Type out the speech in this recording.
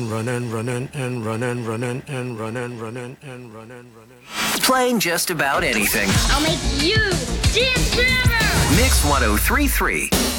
Playing just about anything. I'll make you dance forever. Mix 1033.